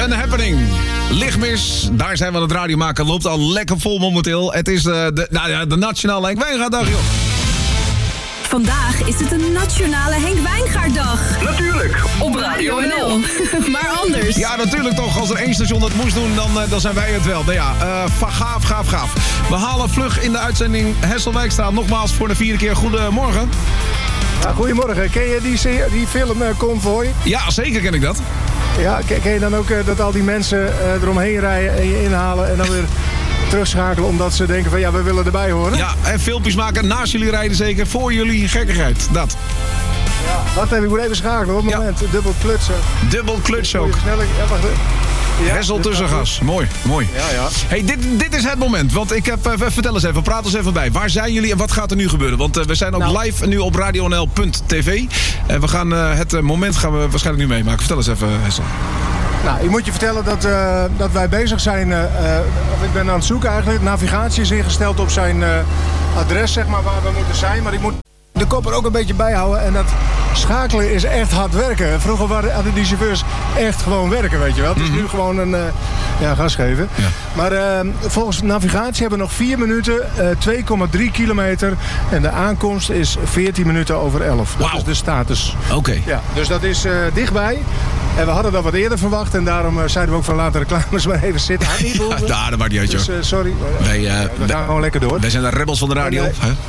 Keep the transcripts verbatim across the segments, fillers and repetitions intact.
Een happening. Lichtmis, daar zijn we aan het radio maken. Loopt al lekker vol momenteel. Het is uh, de, nou ja, de Nationale Henk Wijngaarddag, joh. Vandaag is het een Nationale Henk Wijngaarddag. Natuurlijk. Op Radio N L. Maar anders. Ja, natuurlijk toch. Als er één station dat moest doen, dan, uh, dan zijn wij het wel. Nou ja, uh, gaaf, gaaf, gaaf. We halen vlug in de uitzending Hesselwijkstraat. Nogmaals voor de vierde keer. Goedemorgen. Ja, goedemorgen. Ken je die, die film uh, Convoy? Ja, zeker ken ik dat. Ja, ken, ken je dan ook uh, dat al die mensen uh, eromheen rijden en je inhalen en dan weer terugschakelen omdat ze denken van ja, we willen erbij horen? Ja, en filmpjes maken naast jullie rijden zeker, voor jullie gekkigheid. Dat. Ja, wacht even, ik moet even schakelen hoor, moment. Ja. Dubbel klutsen. Dubbel kluts ook. Versnelling, ja, wacht even. Ja, Hessel tussengas. Mooi, mooi. Ja, ja. Hey, dit, dit is het moment. Want ik heb... Uh, vertel eens even, praat eens even bij. Waar zijn jullie en wat gaat er nu gebeuren? Want uh, we zijn ook nou. live nu op radio n l punt t v. En we gaan uh, het uh, moment gaan we waarschijnlijk nu meemaken. Vertel eens even, Hessel. Nou, ik moet je vertellen dat, uh, dat wij bezig zijn... Uh, of ik ben aan het zoeken eigenlijk. Navigatie is ingesteld op zijn uh, adres, zeg maar, waar we moeten zijn. Maar ik moet de kop er ook een beetje bij houden. En dat schakelen is echt hard werken. Vroeger waren, hadden die chauffeurs echt gewoon werken, weet je wel. Het is mm-hmm. nu gewoon een uh, ja, gas geven. Ja. Maar uh, volgens navigatie hebben we nog vier minuten, uh, twee komma drie kilometer. En de aankomst is veertien minuten over elf. Dat wow. is de status. Oké. Okay. Ja, dus dat is uh, dichtbij. En we hadden dat wat eerder verwacht. En daarom uh, zeiden we ook van laten reclames maar even zitten. Ja, dat maakt niet uit, joh. Dus, uh, sorry. Wij, uh, ja, we gaan wij, gewoon lekker door. Wij zijn de rebels van de radio. En, uh,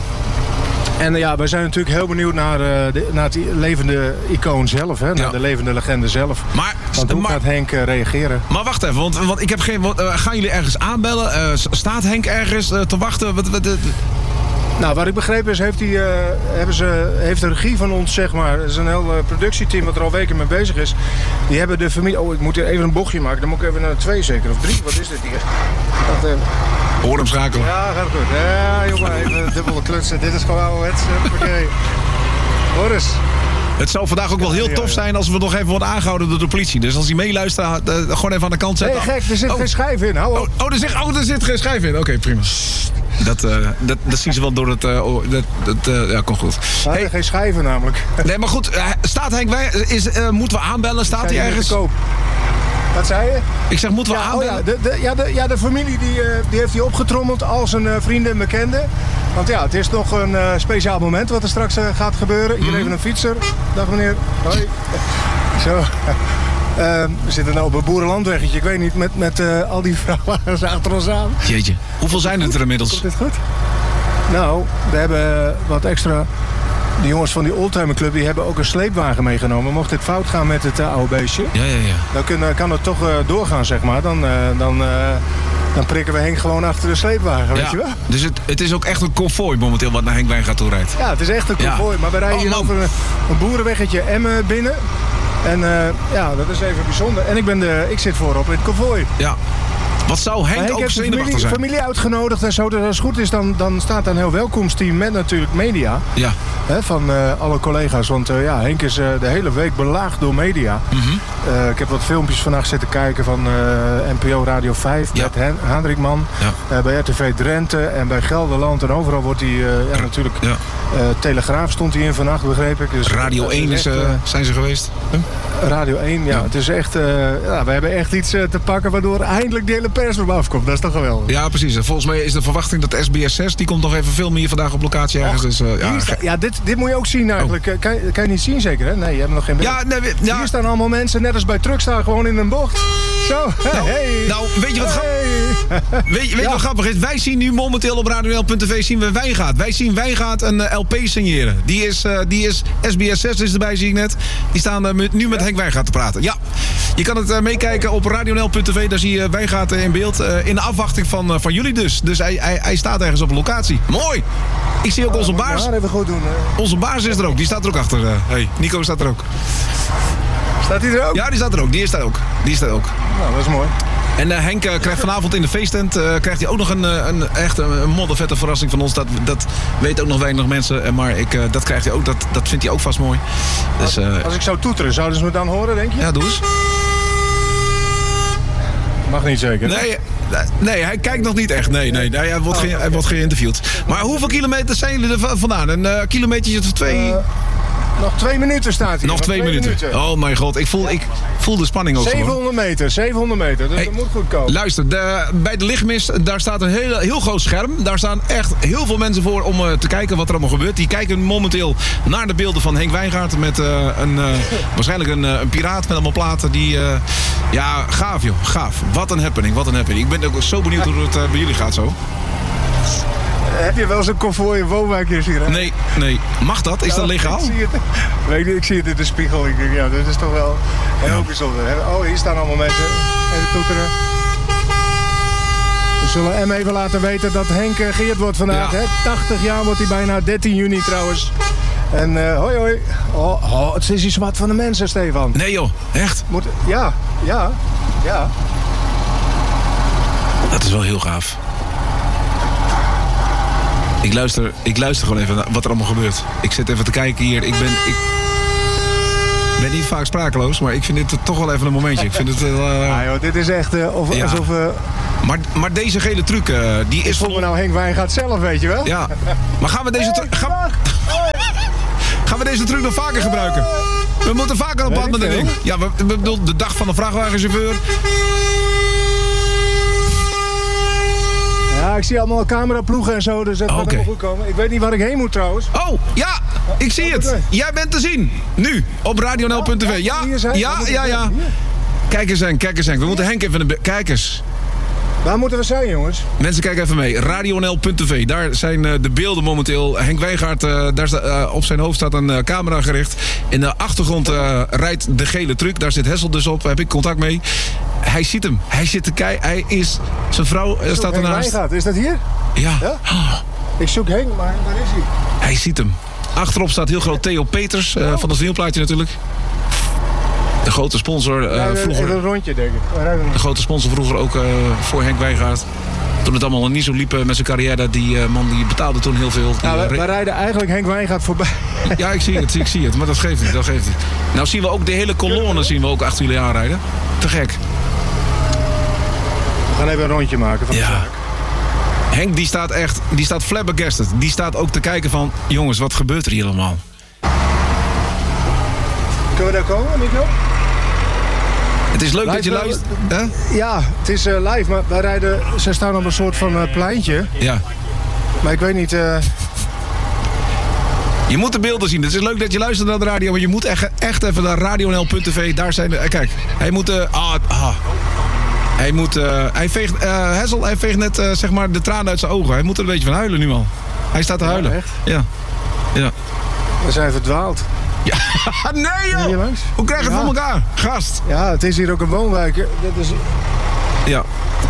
En uh, ja, wij zijn natuurlijk heel benieuwd naar, uh, de, naar het levende icoon zelf. Hè? Naar ja. de levende legende zelf. Maar, want hoe maar, gaat Henk uh, reageren? Maar wacht even, want, want ik heb geen... Uh, gaan jullie ergens aanbellen? Uh, staat Henk ergens uh, te wachten? Wat, wat, uh, Nou, wat ik begrepen is, heeft, die, uh, hebben ze, heeft de regie van ons, zeg maar... Het is een heel uh, productieteam wat er al weken mee bezig is. Die hebben de familie... Oh, ik moet hier even een bochtje maken. Dan moet ik even naar twee zeker, of drie. Wat is dit hier? Wacht even. Hoor hem schakelen. Ja, gaat goed. Ja, jongen, even dubbele klutsen. Dit is gewoon ouderwets. Oké. Hoor eens. Het zou vandaag ook wel heel tof zijn als we nog even worden aangehouden door de politie. Dus als hij meeluistert, uh, gewoon even aan de kant zetten. Hé, hey, gek, er zit oh. geen schijf in. Hou op. Oh, oh, er zit, oh, er zit geen schijf in. Oké, okay, prima. Dat, uh, dat, dat zien ze wel door het... Uh, oh, dat, dat, uh, ja, komt goed. Hij hey. geen schijven namelijk. Nee, maar goed. Uh, staat Henk, wij, is, uh, moeten we aanbellen? Staat hij ergens? Wat zei je? Ik zeg, moeten we ja, aanbellen? Oh ja, de, de, ja, de, ja, de familie die, uh, die heeft hij opgetrommeld als een uh, vrienden en bekenden. Want ja, het is nog een uh, speciaal moment wat er straks uh, gaat gebeuren. Hier mm-hmm. even een fietser. Dag meneer. Hoi. Zo. Uh, we zitten nou op een boerenlandweggetje. Ik weet niet, met, met uh, al die vrachtwagens achter ons aan. Jeetje, hoeveel zijn het er inmiddels? Komt dit goed? Nou, we hebben wat extra... Die jongens van die oldtimerclub die hebben ook een sleepwagen meegenomen. Mocht dit fout gaan met het uh, oude beestje, ja, ja, ja. dan kun, kan het toch uh, doorgaan, zeg maar. Dan, uh, dan, uh, dan prikken we Henk gewoon achter de sleepwagen, weet ja. je wel. Dus het, het is ook echt een konvooi momenteel wat naar Henk Wijngaard toe rijdt. Ja, het is echt een konvooi. Ja. Maar we rijden oh, hier man. over een, een boerenweggetje Emmen binnen. En uh, ja, dat is even bijzonder. En ik, ben de, ik zit voorop in het konvooi. Ja. Wat zou Henk, Henk ook zenuwachtig zijn? Familie uitgenodigd en zo. Dus als het goed is, dan, dan staat daar een heel welkomsteam met natuurlijk media. Ja. Hè, van uh, alle collega's. Want uh, ja, Henk is uh, de hele week belaagd door media. Mm-hmm. Uh, ik heb wat filmpjes vannacht zitten kijken van uh, N P O Radio vijf. Ja. Met Hendrikman. Ja. Uh, bij R T V Drenthe en bij Gelderland. En overal wordt hij uh, ja, natuurlijk... Ja. Uh, Telegraaf stond hij in vannacht, begreep ik. Dus, Radio één is, uh, zijn ze geweest? Huh? Radio één, ja. ja. Het is echt... Uh, ja, we hebben echt iets uh, te pakken waardoor eindelijk de hele pers op afkomt. Dat is toch geweldig? Ja, precies. Volgens mij is de verwachting dat de S B S zes... die komt nog even filmen hier vandaag op locatie ergens. Dus, uh, ja, sta, ja dit, dit moet je ook zien eigenlijk. Oh. Kan, kan je niet zien zeker, hè? Nee, je hebt nog geen beeld. Ja, nee, ja. Hier staan allemaal mensen, net als bij Truckstar, gewoon in een bocht. Zo. Nou, hey. nou weet je wat hey. grappig weet, weet ja. wat grappig is? Wij zien nu momenteel op radio n l punt t v zien we Wijngaard. Wij zien Wijngaard een uh, L P signeren. Die is, uh, die is S B S zes is erbij, zie ik net. Die staan uh, met, nu met ja. Henk Wijngaard te praten. Ja, je kan het uh, meekijken op radio n l punt t v. Daar zie je Wijngaard uh, in beeld. Uh, in de afwachting van, uh, van jullie dus. Dus hij, hij, hij staat ergens op locatie. Mooi! Ik zie ook onze baas. Ja, even goed doen, hè. Onze baas is er ook. Die staat er ook achter. Uh, hey, Nico staat er ook. Staat hij er ook? Ja, die staat er ook. Die is daar ook. Die is daar ook. Nou, dat is mooi. En uh, Henk uh, krijgt vanavond in de feesttent uh, krijgt hij ook nog een, een echt een, een moddervette verrassing van ons. Dat, dat weten ook nog weinig mensen. Maar ik, uh, dat krijgt hij ook. Dat, dat vindt hij ook vast mooi. Dus, uh, als, als ik zou toeteren, zouden ze me dan horen, denk je? Ja, doe eens. Mag niet zeker. Nee, nee, hij kijkt nog niet echt. Nee, nee, hij wordt, oh, ge, hij wordt geïnterviewd. Maar hoeveel kilometer zijn jullie er vandaan? Een uh, kilometertje of twee? Uh, Nog twee minuten staat hier. Nog twee, twee minuten. minuten. Oh mijn god, ik voel, ik voel de spanning ook zevenhonderd meter, zevenhonderd meter. Dus hey, dat moet goed komen. Luister, de, bij de lichtmis, daar staat een heel, heel groot scherm. Daar staan echt heel veel mensen voor om uh, te kijken wat er allemaal gebeurt. Die kijken momenteel naar de beelden van Henk Wijngaard met uh, een, uh, waarschijnlijk een, uh, een piraat met allemaal platen. Die, uh, ja, gaaf joh, gaaf. Wat een happening, wat een happening. Ik ben ook zo benieuwd hoe het uh, bij jullie gaat zo. Heb je wel eens een konvooi in woonwijkjes hier? Hè? Nee, nee. Mag dat? Is ja, dat legaal? Ik zie, het, weet niet, ik zie het in de spiegel. Ik denk, ja, dat is toch wel heel ja. bijzonder. Oh, hier staan allemaal mensen. Even toeteren. We zullen hem even laten weten dat Henk geëerd wordt vandaag. Ja. Hè? tachtig jaar wordt hij bijna, dertien juni trouwens. En uh, hoi hoi. Oh, oh, het is iets wat van de mensen, Stefan. Nee joh, echt? Moet, ja, ja, ja. Dat is wel heel gaaf. Ik luister, ik luister gewoon even naar wat er allemaal gebeurt. Ik zit even te kijken hier. Ik ben, ik ben niet vaak sprakeloos, maar ik vind dit toch wel even een momentje. Ik vind het wel... Uh... Ja, joh, dit is echt uh, of, ja. alsof... Uh... Maar, maar deze gele truc, uh, die is... Volgens mij nou Henk Wijngaard zelf, weet je wel? Ja. Maar gaan we deze truc... Gaan... gaan we deze truc nog vaker gebruiken? We moeten vaker op pad met de ding. Ja, we, we bedoel, de dag van de vrachtwagenchauffeur... Ja, ik zie allemaal cameraploegen en zo, dus dat gaat okay. helemaal goed komen. Ik weet niet waar ik heen moet trouwens. Oh, ja, ik zie het. Jij bent te zien. Nu, op radio n l punt t v. Ja, ja, ja, ja. Kijk eens Henk, kijk eens Henk. We moeten Henk even... Be- kijk eens. Waar moeten we zijn, jongens? Mensen, kijk even mee. radio n l punt t v. Daar zijn uh, de beelden momenteel. Henk Wijngaard, uh, daar sta, uh, op zijn hoofd staat een uh, camera gericht. In de achtergrond uh, rijdt de gele truck. Daar zit Hessel dus op. Daar heb ik contact mee. Hij ziet hem. Hij zit te kijken. Hij is... Zijn vrouw uh, staat ernaast. Henk Wijngaard, is dat hier? Ja. ja? Oh. Ik zoek Henk, maar waar is hij? Hij ziet hem. Achterop staat heel groot Theo Peters. Uh, oh. Van het wielplaatje natuurlijk. De grote sponsor uh, ja, vroeger... een rondje, denk ik. De grote sponsor vroeger ook uh, voor Henk Wijngaard. Toen het allemaal niet zo liep met zijn carrière. Die uh, man die betaalde toen heel veel. Nou, we, we rijden eigenlijk Henk Wijngaard voorbij. Ja, ik zie het, ik zie het. Maar dat geeft niet, dat geeft niet. Nou zien we ook de hele kolonne zien we ook achter jullie aanrijden. Te gek. We gaan even een rondje maken van de ja. zaak. Henk die staat echt, die staat flabbergasted. Die staat ook te kijken van, jongens, wat gebeurt er hier allemaal? Kunnen we daar komen, Nico? Het is leuk live dat je luistert. Huh? Ja, het is uh, live, maar wij rijden... Ze staan op een soort van uh, pleintje. Ja. Maar ik weet niet... Uh... Je moet de beelden zien. Het is leuk dat je luistert naar de radio, maar je moet echt, echt even naar radio n l punt t v. Daar zijn de... Uh, kijk, hij moet... Uh, ah, ah. Hij moet... Uh, hij veegt... Uh, Hessel, hij veegt net uh, zeg maar de tranen uit zijn ogen. Hij moet er een beetje van huilen nu al. Hij staat te ja, huilen. Echt? Ja. Ja. We zijn verdwaald. Ja, nee joh! Hoe krijg je het ja. voor elkaar? Gast! Ja, het is hier ook een woonwijk. Dat is... Ja.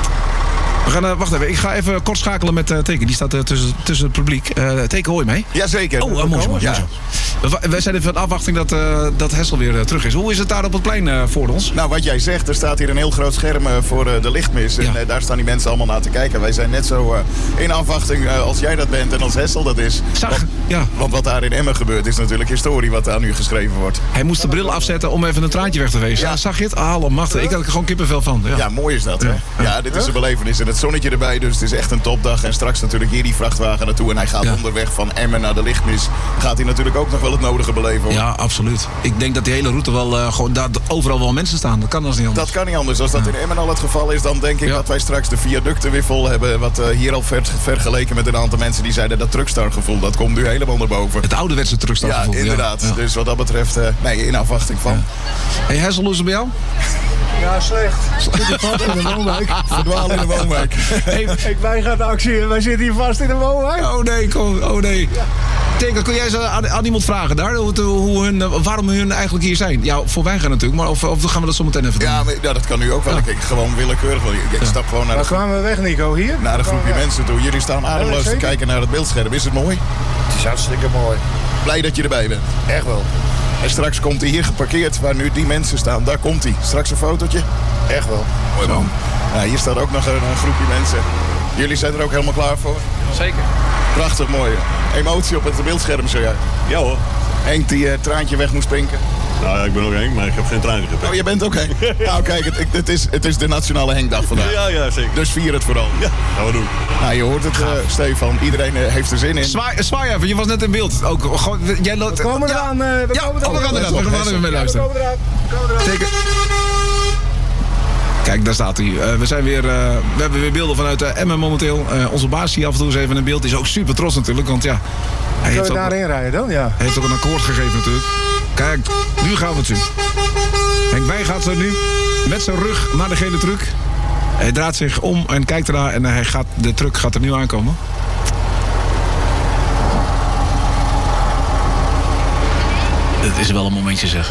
We gaan, uh, wacht even, ik ga even kort schakelen met uh, Teken. Die staat uh, tussen, tussen het publiek. Uh, Teken, hoor je mij? Jazeker. Oh, uh, mooi zo, mooi ja. We, wij zijn even in afwachting dat, uh, dat Hessel weer uh, terug is. Hoe is het daar op het plein uh, voor ons? Nou, wat jij zegt, er staat hier een heel groot scherm uh, voor uh, de lichtmis. Ja. En uh, daar staan die mensen allemaal naar te kijken. Wij zijn net zo uh, in afwachting uh, als jij dat bent en als Hessel dat is. Zag, want, ja. want wat daar in Emmen gebeurt is natuurlijk historie wat daar nu geschreven wordt. Hij moest de bril afzetten om even een traantje weg te wezen. Ja. Zag je het? Ah, allemachtig. Ik had er gewoon kippenvel van. Ja, ja mooi is dat. Ja, hè? Ja dit is een belevenis. En het zonnetje erbij, dus het is echt een topdag. En straks natuurlijk hier die vrachtwagen naartoe. En hij gaat ja. onderweg van Emmen naar de lichtmis. Gaat hij natuurlijk ook nog wel het nodige beleven. Hoor. Ja, absoluut. Ik denk dat die hele route wel uh, gewoon daar overal wel mensen staan. Dat kan dus niet anders. Dat kan niet anders. Als dat ja. in Emmen al het geval is, dan denk ik ja. dat wij straks de viaducten weer vol hebben. Wat uh, hier al ver, vergeleken met een aantal mensen die zeiden dat truckstar-gevoel. Dat komt nu helemaal naar boven. Het ouderwetse truckstar-gevoel. Ja, inderdaad. Ja. Dus wat dat betreft, uh, nee, in afwachting van. Ja. Hey Hessel, hoe is het bij jou? Ja, slecht. Ik vast in de woonwijk. Verdwaal in de woonwijk. Hey, ik weiger de actie en wij zitten hier vast in de woonwijk. Oh nee, kom, oh nee. Ja. Teken, kun jij eens aan, aan iemand vragen daar? Hoe, hoe hun, waarom hun eigenlijk hier zijn? Ja, voor wij gaan natuurlijk, maar of, of gaan we dat zo meteen even doen? Ja, maar, ja dat kan nu ook wel. Ja. Ik, gewoon willekeurig. Ik, ik stap gewoon naar Waar de... kwamen we weg, Nico? Hier? Naar een groepje mensen toe. Jullie staan ademloos te kijken naar het beeldscherm. Is het mooi? Het is hartstikke mooi. Blij dat je erbij bent. Echt wel. En straks komt hij hier geparkeerd, waar nu die mensen staan. Daar komt hij. Straks een fotootje. Echt wel. Mooi man. Ja, hier staat ook nog een, een groepje mensen. Jullie zijn er ook helemaal klaar voor? Zeker. Prachtig mooi. Emotie op het beeldscherm, zo ja. Ja hoor. Henk die uh, traantje weg moest pinken. Nou ja, ik ben ook Henk, maar ik heb geen trein gepikt. Oh, je bent ook Henk? Nou kijk, het, het, is, het is de Nationale Henkdag vandaag. Ja, ja, zeker. Dus vier het vooral. Ja, gaan we doen. Nou, je hoort het, uh, Stefan. Iedereen uh, heeft er zin in. Zwaai, zwaai even, je was net in beeld. Ook, gewoon, jij loopt... We komen eraan. Uh, we Ja, komen eraan. oh, we gaan eraan. We gaan even mee luisteren. We komen eraan. We komen eraan. Teken. Kijk, daar staat hij. Uh, we, zijn weer, uh, we hebben weer beelden vanuit uh, Emmen momenteel. Uh, onze baas hier af en toe is even in beeld. Die is ook super trots natuurlijk, want ja... Hij heeft Zullen we ook, daarin rijden dan? Ja. hij heeft ook een akkoord gegeven natuurlijk. Kijk, nu gaan we het zien. Henk Wijn gaat zo nu met zijn rug naar de gele truck. Hij draait zich om en kijkt ernaar en hij gaat, de truck gaat er nu aankomen. Het is wel een momentje zeg.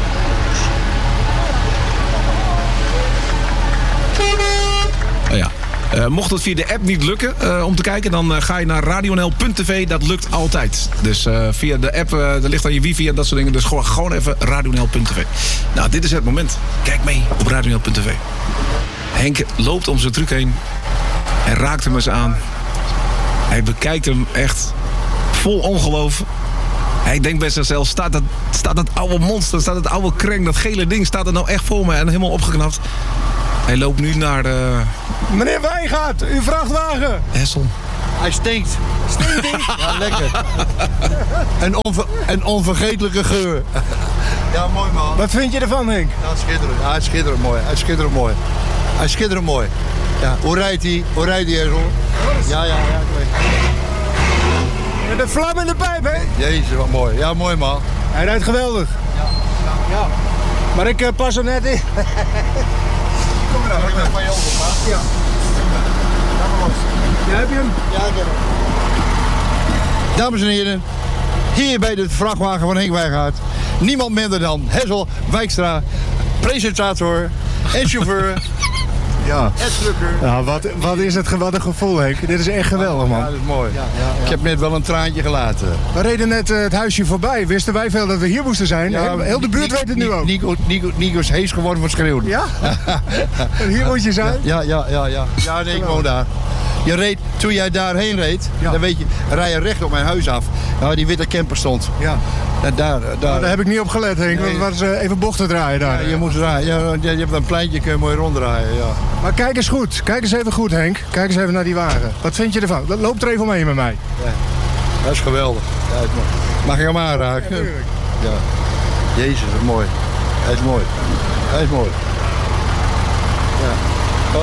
Oh ja. Uh, mocht het via de app niet lukken uh, om te kijken, dan uh, ga je naar radionl punt tv. Dat lukt altijd. Dus uh, via de app, uh, er ligt aan je wifi en dat soort dingen. Dus gewoon, gewoon even radionl punt tv. Nou, dit is het moment. Kijk mee op radionl punt tv. Henk loopt om zijn truc heen. Hij raakt hem eens aan. Hij bekijkt hem echt vol ongeloof. Hij denkt bij zichzelf, staat dat, staat dat oude monster, staat dat oude kreng, dat gele ding, staat er nou echt voor me en helemaal opgeknapt. Hij loopt nu naar de... Meneer Wijngaard, uw vrachtwagen. Hessel. Hij stinkt. Stinkt hij? Ja, lekker. Een, onver, een onvergetelijke geur. Ja, mooi man. Wat vind je ervan, Henk? Ja, schitterend. Ja, hij is schitterend mooi. Hij is schitterend mooi. Hij is schitterend mooi. Ja, hoe rijdt hij? Hoe rijdt hij, Ersel? Ja, ja, ja. Ik weet. Met een vlam in de pijp, hè? Jezus, wat mooi. Ja, mooi man. Hij rijdt geweldig. Ja. Ja. Maar ik uh, pas er net in. Kom maar nou, ik ben van je over, Ja. Ja, heb je hem? Ja, ik heb hem. Dames en heren, hier bij de vrachtwagen van Henk Wijngaard. Niemand minder dan Hessel Wijkstra, presentator en chauffeur. Ja. En trucker. Ja, wat, wat is het wat een gevoel, Henk. Dit is echt geweldig, man. Ja, dat is mooi. Ja, ja, ja. Ik heb net wel een traantje gelaten. We reden net uh, het huisje voorbij. Wisten wij veel dat we hier moesten zijn. Ja, Heel de buurt Nico, weet het nu Nico, ook. Nico, Nico, Nico is hees geworden van schreeuwen. Ja? En hier moet je zijn? Ja, ja, ja, ja. Ja, nee, ik woon daar. Je reed, toen jij daarheen reed, Ja. dan weet je, rij je recht op mijn huis af. Nou, die witte camper stond. Ja. En daar, daar, Nou, daar heb ik niet op gelet, Henk. Nee. Want het was uh, even bochten draaien daar. ja, je moet rijden. Ja, je hebt een pleintje, kun je mooi ronddraaien. Ja. Maar kijk eens goed. Kijk eens even goed, Henk. Kijk eens even naar die wagen. Wat vind je ervan? Loop er even omheen met mij. Ja. Dat is geweldig. Ja, dat is mooi. Mag ik hem aanraken? Ja, tuurlijk. Ja. Jezus, wat mooi. Hij is mooi. Hij is mooi. Ja. Oh.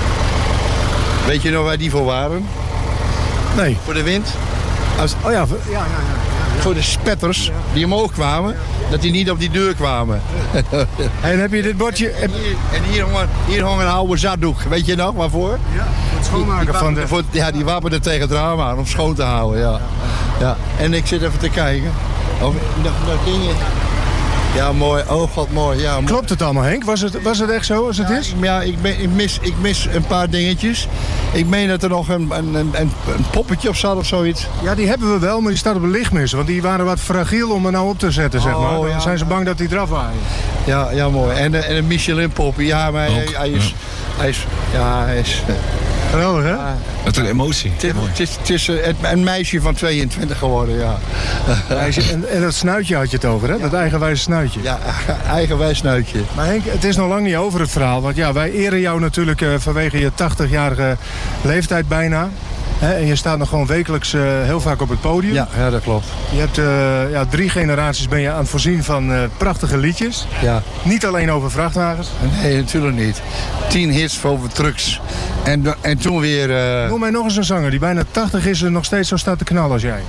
Weet je nog waar die voor waren? Nee. Voor de wind? Als, Oh ja. Ja, ja, ja. voor de spetters die omhoog kwamen, dat die niet op die deur kwamen. En heb je dit bordje... Heb... En hier, en hier, hong, hier hong een oude zakdoek. Weet je nog waarvoor? Ja, het schoonmaken Die van de... Voor, ja, die wapende tegen het raam aan om schoon te houden. Ja. Ja. En ik zit even te kijken. Of, dat, dat ding is... Ja, mooi. Oh, god, mooi. Ja, mooi. Klopt het allemaal, Henk? Was het, was het echt zo als het is? Ja, ik, ben, ik, mis, ik mis een paar dingetjes. Ik meen dat er nog een, een, een, een poppetje op zat of zoiets. Ja, die hebben we wel, maar die staat op een lichtmis. Want die waren wat fragiel om er nou op te zetten, zeg maar. Oh, Dan ja. zijn ze bang dat die eraf waaien. Ja, ja, mooi. En, en een Michelin poppie. Ja, maar hij, hij is... Hij is... Ja, hij is... Geweldig, hè? Ja. Met een emotie. Het is, Mooi. het is, het is eh, een meisje van tweeëntwintig geworden, ja. En, en dat snuitje had je het over, hè? Dat eigenwijze snuitje. Ja, eigenwijs snuitje. Maar Henk, het is nog lang niet over het verhaal. Want ja, wij eren jou natuurlijk uh, vanwege je tachtigjarige leeftijd bijna. Hè? En je staat nog gewoon wekelijks uh, heel vaak op het podium. Ja, ja, dat klopt. Je hebt uh, ja, drie generaties ben je aan het voorzien van uh, prachtige liedjes. Ja. Niet alleen over vrachtwagens. Nee, natuurlijk niet. Tien hits over trucks. En, en toen weer... Uh... Noem mij nog eens een zanger die bijna tachtig is en nog steeds zo staat te knallen als jij.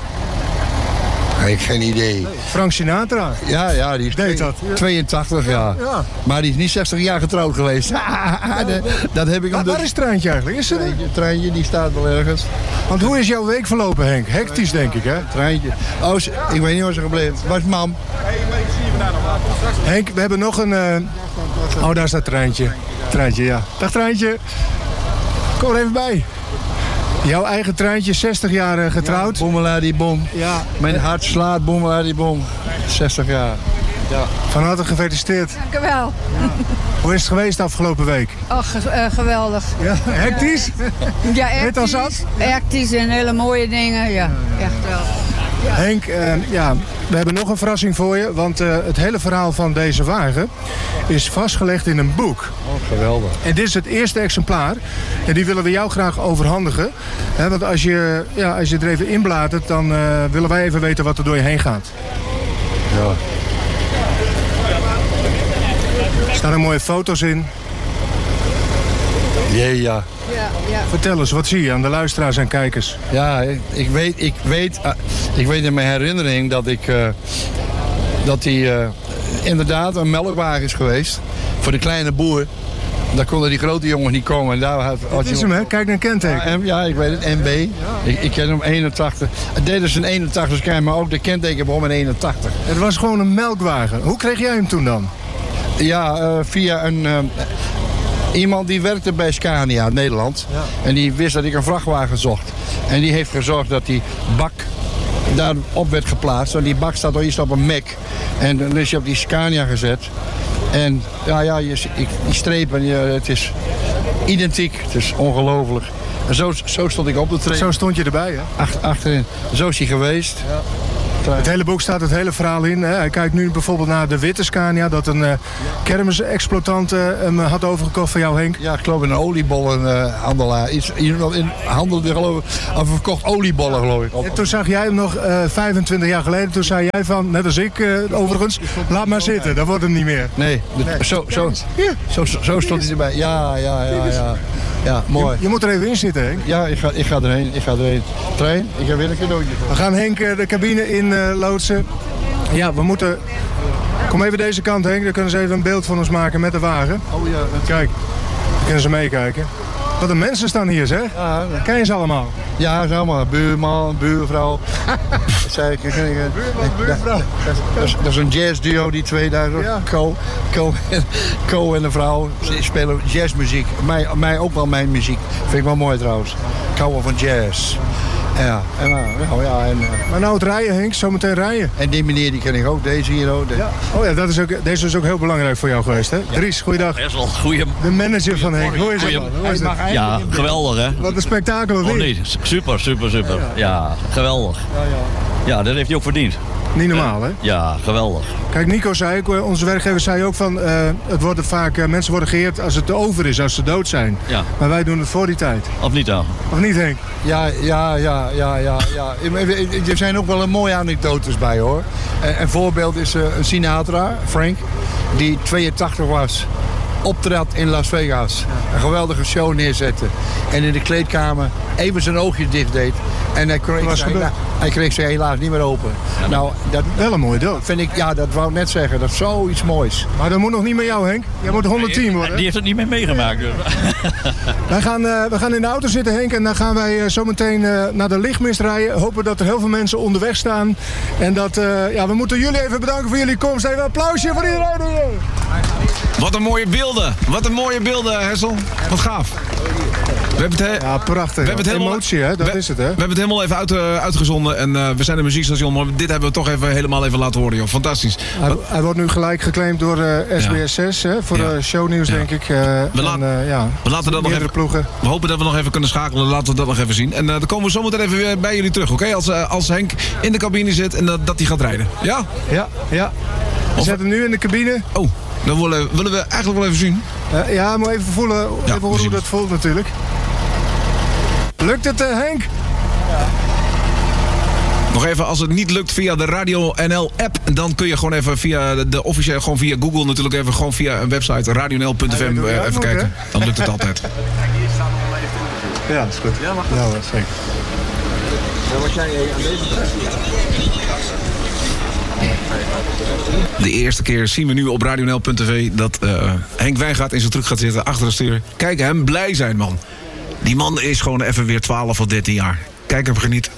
Ik heb geen idee. Frank Sinatra. Ja, ja, die is Deed twee- dat, ja. tweeëntachtig jaar. Ja. Maar die is niet zestig jaar getrouwd geweest. dat, dat heb ik Waar, om de... waar is het treintje eigenlijk? Is het er? treintje, treintje, die staat wel ergens. Want hoe is jouw week verlopen, Henk? Hectisch, denk ik, hè? Treintje. Oh, ze- ik weet niet waar ze gebleven. Waar is mam? Henk, we hebben nog een... uh, Oh, daar staat het treintje. Treintje, ja. Dag, treintje. Kom er even bij. Jouw eigen treintje, zestig jaar uh, getrouwd. Boemeladi bom. Ja. Mijn hart slaat boemeladi bom. zestig jaar. Ja. Van harte gefeliciteerd. Dank u wel. Hoe is het geweest de afgelopen week? Ach, ge- eh, geweldig. Ja, hectisch? Ja, Net als hectisch. Hectisch en hele mooie dingen. Ja, echt wel. Henk, uh, ja, we hebben nog een verrassing voor je. Want uh, het hele verhaal van deze wagen is vastgelegd in een boek. Oh, geweldig. En dit is het eerste exemplaar. En die willen we jou graag overhandigen. He, want als je, ja, als je er even inbladert, dan uh, willen wij even weten wat er door je heen gaat. Ja. Er staan er mooie foto's in. Jee, ja. Ja, ja. Vertel eens, wat zie je aan de luisteraars en kijkers? Ja, ik weet, ik weet, uh, ik weet in mijn herinnering dat ik, uh, dat die uh, inderdaad een melkwagen is geweest voor de kleine boer. Daar konden die grote jongens niet komen. En daar had, had Dat is hem, hè? Kijk naar een kenteken. Ja, ja, ik weet het. N B. Ik, ik ken hem eenentachtig. Het deed dus een eenentachtig scan, maar ook de kenteken begon met eenentachtig. Het was gewoon een melkwagen. Hoe kreeg jij hem toen dan? Ja, uh, via een... Uh, Iemand die werkte bij Scania in Nederland. Ja. En die wist dat ik een vrachtwagen zocht. En die heeft gezorgd dat die bak daarop werd geplaatst. En die bak staat al eerst op een Mac. En dan is je op die Scania gezet. En ja, ja je, ik, die strepen, ja, het is identiek. Het is ongelooflijk. En zo, zo stond ik op de trein. Zo stond je erbij, hè? Achter, achterin. Zo is hij geweest. Ja. Het hele boek staat het hele verhaal in. Hè. Hij kijkt nu bijvoorbeeld naar de witte Scania. Dat een uh, kermisexploitant uh, hem had overgekocht van jou, Henk. Ja, ik geloof in een oliebollenhandelaar. Uh, Iemand in handelde geloof ik. Of verkocht oliebollen, geloof ik. En toen zag jij hem nog uh, vijfentwintig jaar geleden. Toen zei jij van, net als ik uh, overigens, laat maar zitten. Dat wordt hem niet meer. Nee, de, nee. Zo, zo, zo, zo, zo stond hij erbij. Ja, ja, ja, ja. Ja, mooi. Je, je moet er even in zitten, Henk. Ja, ik ga, ik ga erheen. Ik ga erheen. Trein, ik heb weer een cadeautje voor. We gaan Henk uh, de cabine in uh, loodsen. Ja, we moeten... Kom even deze kant, Henk. Dan kunnen ze even een beeld van ons maken met de wagen. Oh ja. Kijk, dan kunnen ze meekijken. Wat een mensen staan hier, zeg. Ja, ken je ze allemaal? Ja, ze allemaal. Buurman, buurvrouw. Zei ik, buurman, buurvrouw. Dat is, dat is een jazzduo, die twee daar. Ja. Co, Co, Co en een vrouw. Ze spelen jazzmuziek. Mij, mij ook wel mijn muziek. Vind ik wel mooi trouwens. Ik hou wel van jazz. Ja, en, nou, ja, en, maar nou het rijden, Henk, zometeen rijden. En die meneer die ken ik ook, deze hier ook. De... Ja. Oh ja, dat is ook, deze is ook heel belangrijk voor jou geweest, hè? Ja. Dries, goeiedag. Best wel goeie... De manager van Henk, hoe is het? Hoe is het? Ja, geweldig hè. Wat een spektakel, of niet? Oh, nee. Super, super, super. Ja, ja. ja geweldig. Ja, ja. ja, dat heeft hij ook verdiend. Niet normaal, hè? Ja, geweldig. Kijk, Nico zei ook, onze werkgever zei ook van... Uh, het worden vaak, uh, mensen worden geëerd als het over is, als ze dood zijn. Ja. Maar wij doen het voor die tijd. Of niet dan? Of niet, Henk? Ja, ja, ja, ja, ja. ja. Er zijn ook wel een mooie anekdotes bij, hoor. Een voorbeeld is uh, een Sinatra, Frank, die tweeëntachtig was. Optrad in Las Vegas. Een geweldige show neerzette. En in de kleedkamer even zijn oogje dicht deed. En hij kreeg, ze, hela- hij kreeg ze helaas niet meer open. Ja, nou, dat, wel een mooie dood. Vind ik, ja, dat wou ik net zeggen. Dat is zoiets moois. Maar dat moet nog niet met jou, Henk. Jij moet honderdtien worden. Die heeft het niet meer meegemaakt. Dus. wij, gaan, uh, wij gaan in de auto zitten, Henk. En dan gaan wij uh, zometeen uh, naar de lichtmist rijden. Hopen dat er heel veel mensen onderweg staan. En dat, uh, ja, we moeten jullie even bedanken voor jullie komst. Even een applausje voor iedereen. Wat een mooie beelden. Wat een mooie beelden, Hessel. Wat gaaf. We hebben het he- ja, prachtig. We hebben het helemaal, emotie, hè? Dat we, is het, hè? We hebben het helemaal even uit, uh, uitgezonden. En uh, we zijn een muziekstation, maar dit hebben we toch even helemaal even laten horen, joh. Fantastisch. Hij, hij wordt nu gelijk geclaimd door uh, S B S zes, ja. hè? Voor ja. de shownieuws, ja. denk ik. Uh, we, laat, en, uh, ja. we laten dat nog even ploegen. We hopen dat we nog even kunnen schakelen. Laten we dat nog even zien. En uh, dan komen we zometeen even weer bij jullie terug, oké? Okay? Als, uh, als Henk in de cabine zit en uh, dat hij gaat rijden. Ja? Ja, ja. We of... zetten hem nu in de cabine. Oh. Dan willen, willen we eigenlijk wel even zien. Uh, ja, maar even voelen, ja, even horen hoe dat voelt natuurlijk. Lukt het, uh, Henk? Ja. Nog even, als het niet lukt via de Radio N L app, dan kun je gewoon even via de, de officiële, gewoon via Google natuurlijk even, gewoon via een website radio n l punt f m uh, even kijken. Hè? Dan lukt het altijd. Hier staan nog wel even. Ja, dat is goed. Ja, mag dat? Ja, dat is zeker. Ja, wat jij aan deze De eerste keer zien we nu op radio n l punt t v dat uh, Henk Wijngaard in zijn truck gaat zitten achter het stuur. Kijk hem blij zijn, man. Die man is gewoon even weer twaalf of dertien jaar. Kijk hem genieten.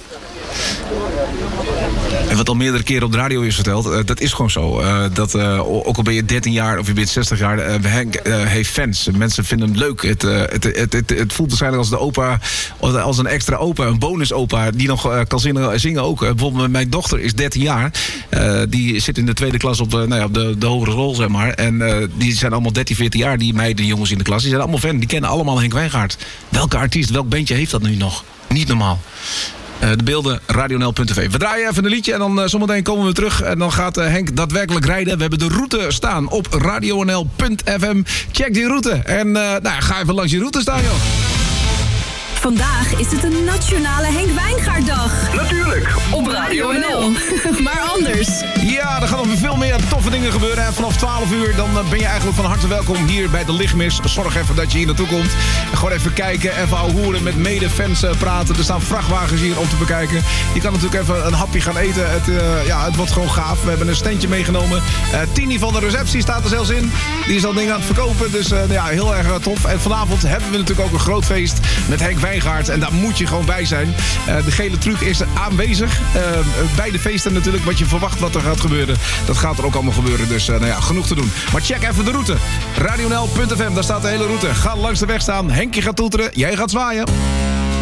En wat al meerdere keren op de radio is verteld, uh, dat is gewoon zo. Uh, dat, uh, ook al ben je dertien jaar of je bent zestig jaar, uh, Henk uh, heeft fans. Mensen vinden hem leuk. Het, uh, het, het, het, het voelt waarschijnlijk als de opa, als een extra opa, een bonus opa, die nog uh, kan zingen, zingen ook. Uh, bijvoorbeeld mijn dochter is dertien jaar. Uh, die zit in de tweede klas op de, nou ja, op de, de hogere school, zeg maar. En uh, die zijn allemaal dertien, veertien jaar, die meiden, jongens in de klas. Die zijn allemaal fan, die kennen allemaal Henk Wijngaard. Welke artiest, welk bandje heeft dat nu nog? Niet normaal. Uh, de beelden radionl punt t v. We draaien even een liedje en dan uh, zometeen komen we terug. En dan gaat uh, Henk daadwerkelijk rijden. We hebben de route staan op radionl punt f m. Check die route. En uh, nou, ga even langs die route staan, joh. Vandaag is het een nationale Henk Wijngaarddag. Natuurlijk. Op Radio N L. Maar anders. Ja, er gaan nog veel meer toffe dingen gebeuren. En vanaf twaalf uur dan ben je eigenlijk van harte welkom hier bij de Lichtmis. Zorg even dat je hier naartoe komt. En gewoon even kijken, even ouwehoeren, met medefans praten. Er staan vrachtwagens hier om te bekijken. Je kan natuurlijk even een hapje gaan eten. Het, uh, ja, het wordt gewoon gaaf. We hebben een standje meegenomen. Uh, Tini van de receptie staat er zelfs in. Die is al dingen aan het verkopen. Dus uh, ja, heel erg tof. En vanavond hebben we natuurlijk ook een groot feest met Henk Wijngaard. En daar moet je gewoon bij zijn. Uh, de gele truc is aanwezig. Uh, bij de feesten natuurlijk. Wat je verwacht wat er gaat gebeuren. Dat gaat er ook allemaal gebeuren. Dus uh, nou ja, genoeg te doen. Maar check even de route. radionl punt f m, daar staat de hele route. Ga langs de weg staan. Henkie gaat toeteren. Jij gaat zwaaien.